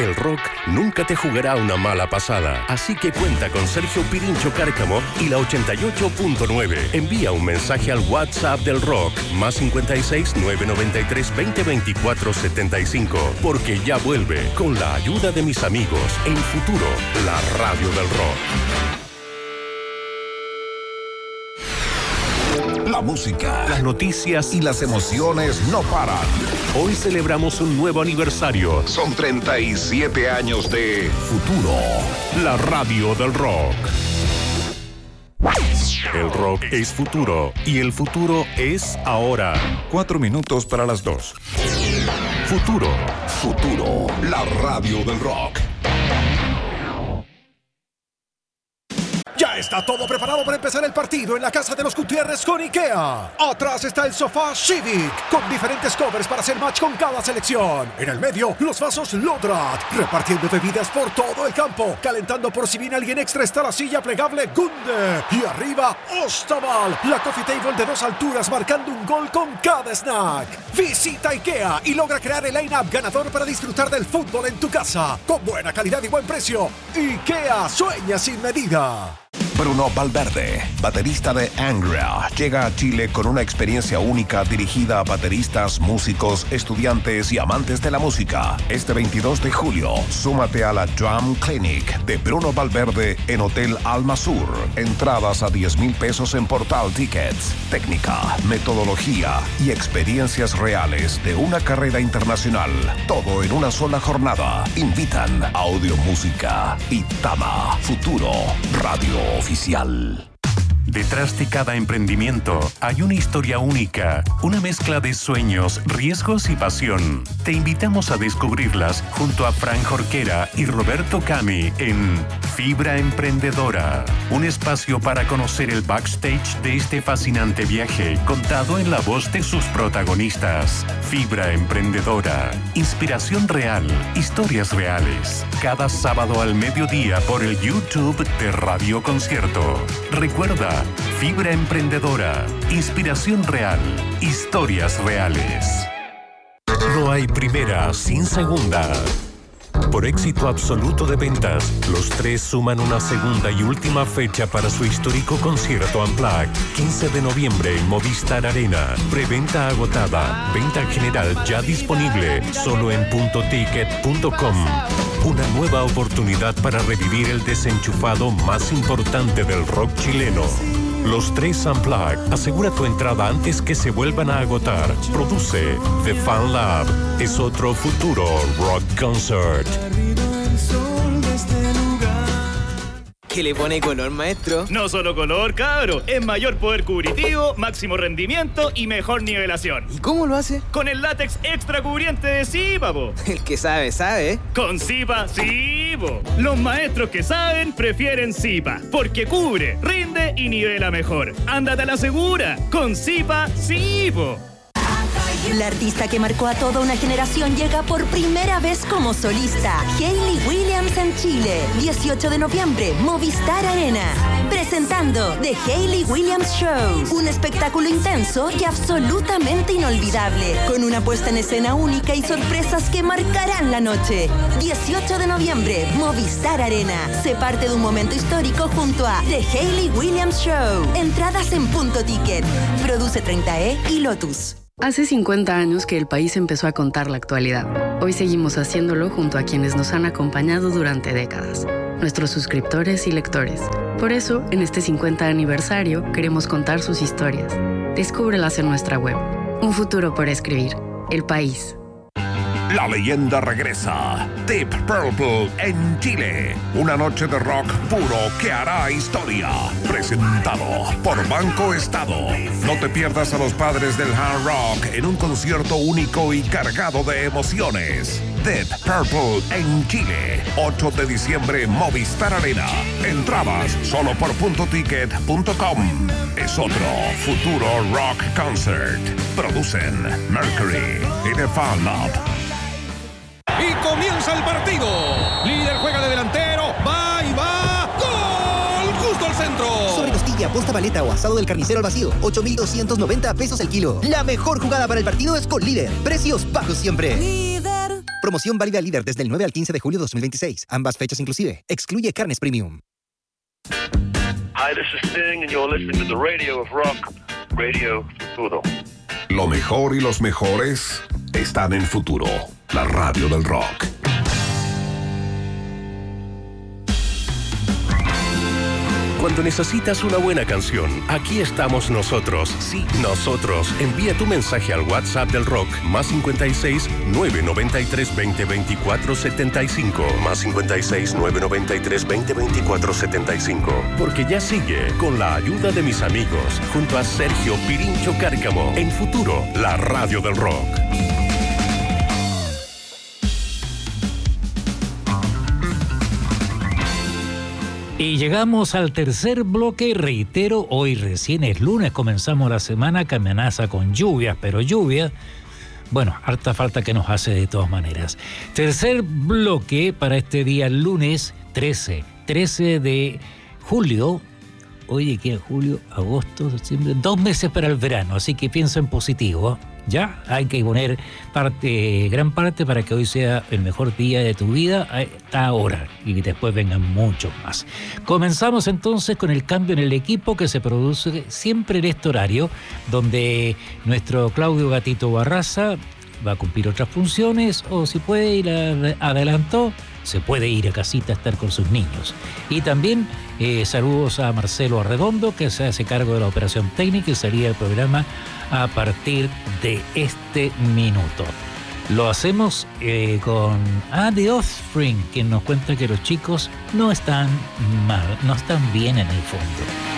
El rock nunca te jugará una mala pasada, así que cuenta con Sergio Pirincho Cárcamo y la 88.9. Envía un mensaje al WhatsApp del rock, más 56 993 20 24 75, porque ya vuelve, con la ayuda de mis amigos, en Futuro, la radio del rock. La música, las noticias y las emociones no paran. Hoy celebramos un nuevo aniversario. Son 37 años de Futuro, la radio del rock. El rock es futuro y el futuro es ahora. 4 minutos para las 2. Futuro, la radio del rock. Ya está todo preparado para empezar el partido en la casa de los Gutiérrez con IKEA. Atrás está el sofá Civic, con diferentes covers para hacer match con cada selección. En el medio, los vasos Lodrat, repartiendo bebidas por todo el campo. Calentando por si viene alguien extra está la silla plegable Gunde. Y arriba, Ostaval, la coffee table de 2 alturas, marcando un gol con cada snack. Visita IKEA y logra crear el line-up ganador para disfrutar del fútbol en tu casa. Con buena calidad y buen precio. IKEA sueña sin medida. Bruno Valverde, baterista de Angra, llega a Chile con una experiencia única dirigida a bateristas, músicos, estudiantes y amantes de la música. Este 22 de julio, súmate a la Drum Clinic de Bruno Valverde en Hotel Alma Sur. Entradas a 10,000 pesos en Portal Tickets. Técnica, metodología y experiencias reales de una carrera internacional. Todo en una sola jornada. Invitan Audio Música y Tama Futuro Radio Oficial. Detrás de cada emprendimiento hay una historia única, una mezcla de sueños, riesgos y pasión. Te invitamos a descubrirlas junto a Fran Jorquera y Roberto Cami en Fibra Emprendedora, un espacio para conocer el backstage de este fascinante viaje contado en la voz de sus protagonistas. Fibra Emprendedora, inspiración real, historias reales. Cada sábado al mediodía por el YouTube de Radio Concierto. Recuerda, Fibra Emprendedora, inspiración real, historias reales. No hay primera sin segunda. Por éxito absoluto de ventas, los tres suman una segunda y última fecha para su histórico concierto Unplugged. 15 de noviembre en Movistar Arena. Preventa agotada. Venta general ya disponible. Solo en puntoticket.com. Una nueva oportunidad para revivir el desenchufado más importante del rock chileno. Los tres Unplugged. Asegura tu entrada antes que se vuelvan a agotar. Produce The Fan Lab. Es otro Futuro Rock Concert. ¿Qué le pone color, maestro? No solo color, cabro. Es mayor poder cubritivo, máximo rendimiento y mejor nivelación. ¿Y cómo lo hace? Con el látex extra cubriente de Zipa, po. El que sabe, sabe. Con Zipa, sí, po. Los maestros que saben prefieren Zipa, porque cubre, rinde y nivela mejor. Ándate a la segura. Con Zipa, sí, po. La artista que marcó a toda una generación llega por primera vez como solista. Hayley Williams en Chile. 18 de noviembre, Movistar Arena. Presentando The Hayley Williams Show. Un espectáculo intenso y absolutamente inolvidable. Con una puesta en escena única y sorpresas que marcarán la noche. 18 de noviembre, Movistar Arena. Se parte de un momento histórico junto a The Hayley Williams Show. Entradas en Punto Ticket. Produce 30E y Lotus. Hace 50 años que el país empezó a contar la actualidad. Hoy seguimos haciéndolo junto a quienes nos han acompañado durante décadas, nuestros suscriptores y lectores. Por eso, en este 50 aniversario, queremos contar sus historias. Descúbrelas en nuestra web. Un futuro por escribir. El País. La leyenda regresa. Deep Purple en Chile. Una noche de rock puro que hará historia. Presentado por Banco Estado. No te pierdas a los padres del hard rock en un concierto único y cargado de emociones. Deep Purple en Chile. 8 de diciembre, Movistar Arena. Entradas solo por puntoticket.com. Es otro Futuro Rock Concert. Producen Mercury y The Fan Lab. Y comienza el partido. Líder juega de delantero. Va y va. ¡Gol! Justo al centro. Sobre costilla, posta paleta o asado del carnicero al vacío. 8,290 pesos el kilo. La mejor jugada para el partido es con Líder. Precios bajos siempre. Líder. Promoción válida líder desde el 9 al 15 de julio de 2026. Ambas fechas inclusive. Excluye carnes premium. Hi, this is Sting and you're listening to the Radio of Rock, Radio Futuro. Lo mejor y los mejores están en Futuro, la radio del rock. Cuando necesitas una buena canción, aquí estamos nosotros. Sí, nosotros. Envía tu mensaje al WhatsApp del rock, +56 993 20 24 75. +56 993 20 24 75. Porque ya sigue, con la ayuda de mis amigos, junto a Sergio Pirincho Cárcamo, en Futuro, la radio del rock. Y llegamos al tercer bloque y reitero, hoy recién es lunes, comenzamos la semana que amenaza con lluvias, pero lluvia, bueno, harta falta que nos hace de todas maneras. Tercer bloque para este día lunes 13 de julio. Oye, ¿qué es julio, agosto, septiembre? 2 meses para el verano, así que piensa en positivo. Ya hay que poner gran parte para que hoy sea el mejor día de tu vida hasta ahora y que después vengan muchos más. Comenzamos entonces con el cambio en el equipo que se produce siempre en este horario, donde nuestro Claudio Gatito Barraza va a cumplir otras funciones o si puede ir adelantó, se puede ir a casita a estar con sus niños. Y también saludos a Marcelo Arredondo, que se hace cargo de la operación técnica y salida del programa a partir de este minuto. Lo hacemos con The Offspring, quien nos cuenta que los chicos no están mal, no están bien en el fondo.